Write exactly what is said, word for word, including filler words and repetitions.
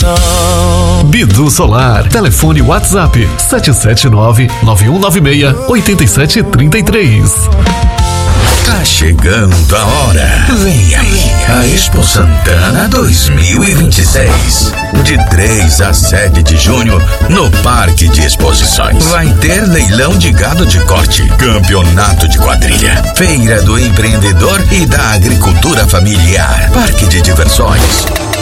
coração. Bidu Solar, telefone WhatsApp sete sete nove, nove um nove seis, oito sete três três. Tá chegando a hora. Vem aí, a Expo Santana dois mil e vinte e seis. De três a sete de junho, no Parque de Exposições. Vai ter leilão de gado de corte, campeonato de quadrilha, feira do empreendedor e da agricultura familiar, parque de diversões,